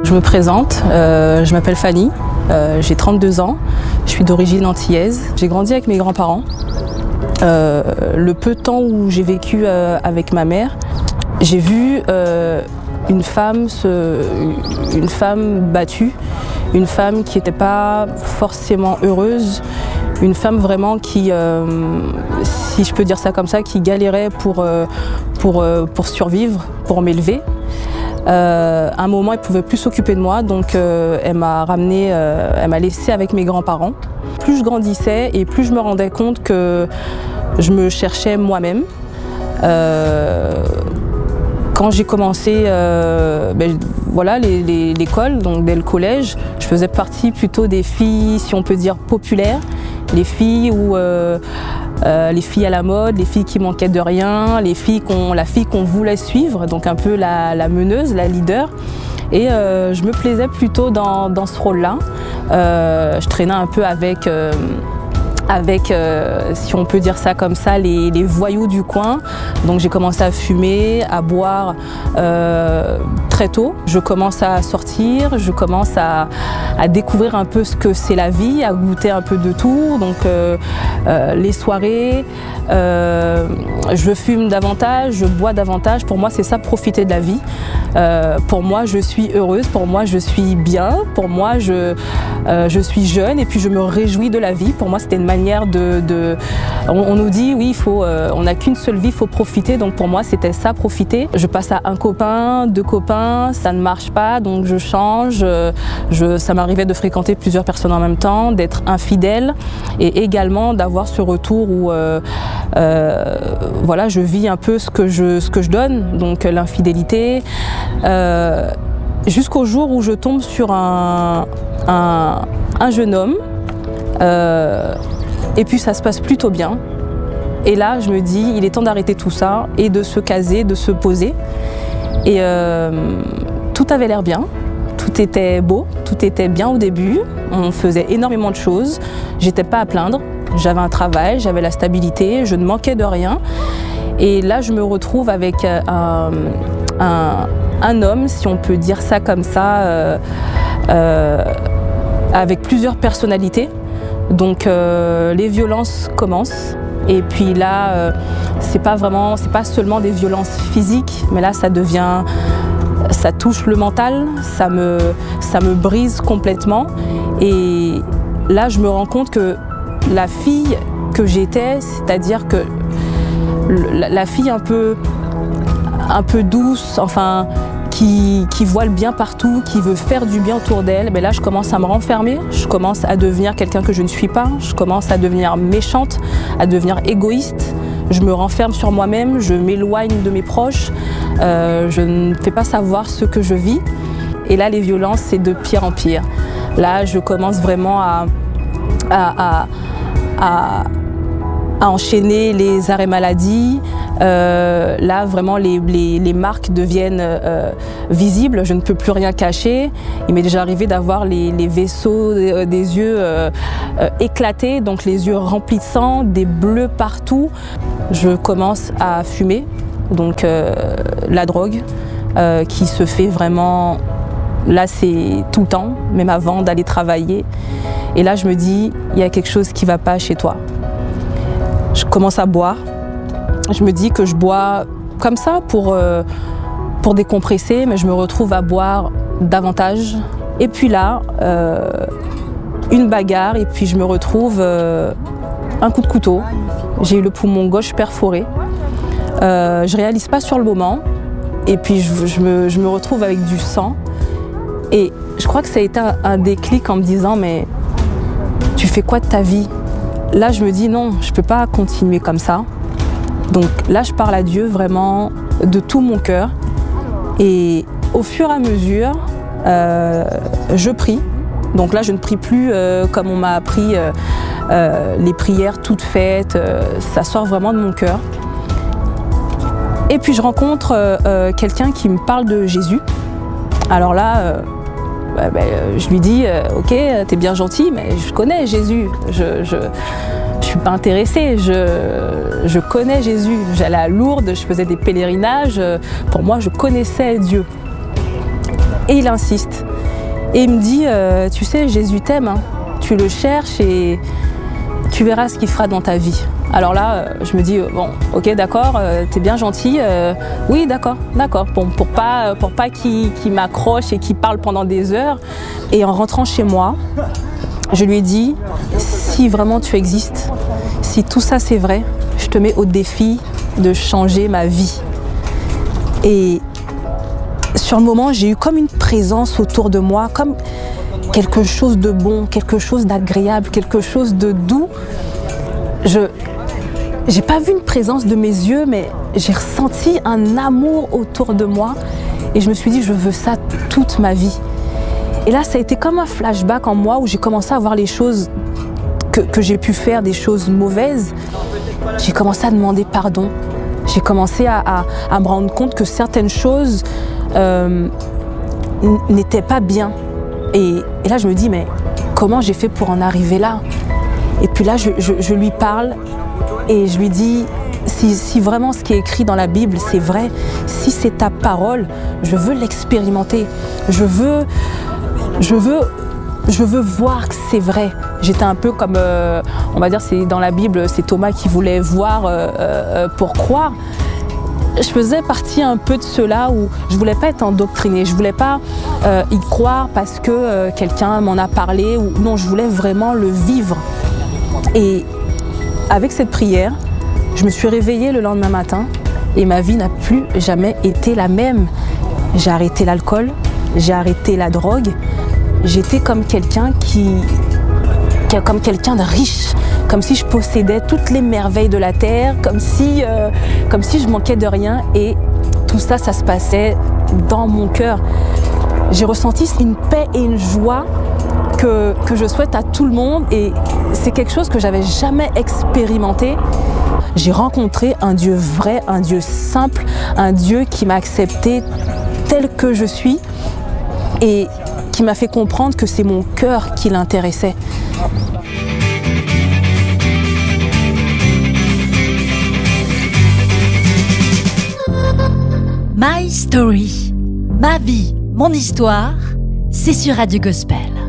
Je me présente, je m'appelle Fanny, j'ai 32 ans, je suis d'origine antillaise. J'ai grandi avec mes grands-parents. Le peu de temps où j'ai vécu avec ma mère, j'ai vu une femme battue, une femme qui n'était pas forcément heureuse, une femme vraiment qui, si je peux dire ça comme ça, qui galérait pour survivre, pour m'élever. À un moment, elle ne pouvait plus s'occuper de moi, donc elle m'a ramenée, elle m'a laissée avec mes grands-parents. Plus je grandissais et plus je me rendais compte que je me cherchais moi-même. Quand j'ai commencé voilà, l'école, donc dès le collège, je faisais partie plutôt des filles, si on peut dire, populaires. Les filles les filles à la mode, les filles qui manquaient de rien, la fille qu'on voulait suivre, donc un peu la meneuse, la leader. Et je me plaisais plutôt dans ce rôle-là. Je traînais un peu avec si on peut dire ça comme ça, les voyous du coin. Donc j'ai commencé à fumer, à boire très tôt. Je commence à sortir, je commence à découvrir un peu ce que c'est la vie, à goûter un peu de tout. Donc les soirées, je fume davantage, je bois davantage. Pour moi, c'est ça, profiter de la vie. Pour moi, je suis heureuse, pour moi, je suis bien, pour moi, je suis jeune et puis je me réjouis de la vie. Pour moi, c'était une manière on nous dit, oui, on n'a qu'une seule vie, il faut profiter. Donc pour moi, c'était ça, profiter. Je passe à un copain, deux copains, ça ne marche pas, donc je change. Ça m'arrivait de fréquenter plusieurs personnes en même temps, d'être infidèle et également d'avoir ce retour où voilà, je vis un peu ce que je donne, donc l'infidélité. Jusqu'au jour où je tombe sur un jeune homme. Et puis ça se passe plutôt bien. Et là, je me dis, il est temps d'arrêter tout ça et de se caser, de se poser. Et tout avait l'air bien, tout était beau, tout était bien au début. On faisait énormément de choses, j'étais pas à plaindre. J'avais un travail, j'avais la stabilité, je ne manquais de rien. Et là, je me retrouve avec un homme, si on peut dire ça comme ça, avec plusieurs personnalités. Donc les violences commencent et puis là c'est pas seulement des violences physiques, mais là ça touche le mental, ça me brise complètement. Et là je me rends compte que la fille que j'étais, c'est-à-dire que la fille un peu douce, enfin qui voit le bien partout, qui veut faire du bien autour d'elle, mais là je commence à me renfermer, je commence à devenir quelqu'un que je ne suis pas, je commence à devenir méchante, à devenir égoïste, je me renferme sur moi-même, je m'éloigne de mes proches, je ne fais pas savoir ce que je vis. Et là les violences, c'est de pire en pire. Là je commence vraiment à enchaîner les arrêts maladie. Là vraiment les marques deviennent visibles, je ne peux plus rien cacher. Il m'est déjà arrivé d'avoir les vaisseaux des yeux éclatés, donc les yeux remplis de sang, des bleus partout. Je commence à fumer, donc la drogue qui se fait vraiment, là c'est tout le temps, même avant d'aller travailler. Et là je me dis, il y a quelque chose qui ne va pas chez toi. Je commence à boire. Je me dis que je bois comme ça pour décompresser, mais je me retrouve à boire davantage. Et puis là, une bagarre et puis je me retrouve un coup de couteau. J'ai eu le poumon gauche perforé. Je réalise pas sur le moment et puis je me retrouve avec du sang. Et je crois que ça a été un déclic en me disant, mais tu fais quoi de ta vie ? Là, je me dis non, je ne peux pas continuer comme ça. Donc là, je parle à Dieu vraiment de tout mon cœur. Et au fur et à mesure, je prie. Donc là, je ne prie plus comme on m'a appris les prières toutes faites. Ça sort vraiment de mon cœur. Et puis je rencontre quelqu'un qui me parle de Jésus. Alors là, je lui dis ok, t'es bien gentil, mais je connais Jésus. Je suis pas intéressée. Je connais Jésus. J'allais à Lourdes, je faisais des pèlerinages. Pour moi, je connaissais Dieu. Et il insiste. Et il me dit, tu sais, Jésus t'aime, hein. Tu le cherches et tu verras ce qu'il fera dans ta vie. Alors là, je me dis, bon, ok, d'accord, t'es bien gentil, oui, d'accord, bon, pour pas qu'il m'accroche et qu'il parle pendant des heures. Et en rentrant chez moi, je lui ai dit, si vraiment tu existes, si tout ça c'est vrai, je te mets au défi de changer ma vie. Et sur le moment, j'ai eu comme une présence autour de moi, comme quelque chose de bon, quelque chose d'agréable, quelque chose de doux. J'ai pas vu une présence de mes yeux, mais j'ai ressenti un amour autour de moi et je me suis dit, je veux ça toute ma vie. Et là, ça a été comme un flashback en moi où j'ai commencé à voir les choses que j'ai pu faire, des choses mauvaises. J'ai commencé à demander pardon. J'ai commencé à me rendre compte que certaines choses n'étaient pas bien. Et là, je me dis, mais comment j'ai fait pour en arriver là? Et puis là, je lui parle et je lui dis, si vraiment ce qui est écrit dans la Bible, c'est vrai, si c'est ta parole, je veux l'expérimenter. Je veux voir que c'est vrai. J'étais un peu comme, on va dire, c'est dans la Bible, c'est Thomas qui voulait voir pour croire. Je faisais partie un peu de ceux-là où je voulais pas être endoctrinée, je voulais pas y croire parce que quelqu'un m'en a parlé, ou non, je voulais vraiment le vivre. Et avec cette prière, je me suis réveillée le lendemain matin et ma vie n'a plus jamais été la même. J'ai arrêté l'alcool, j'ai arrêté la drogue, j'étais comme quelqu'un comme quelqu'un de riche, comme si je possédais toutes les merveilles de la terre, comme si je manquais de rien, et tout ça, ça se passait dans mon cœur. J'ai ressenti une paix et une joie que je souhaite à tout le monde, et c'est quelque chose que j'avais jamais expérimenté. J'ai rencontré un Dieu vrai, un Dieu simple, un Dieu qui m'a accepté tel que je suis et qui m'a fait comprendre que c'est mon cœur qui l'intéressait. My Story, ma vie, mon histoire, c'est sur Radio Gospel.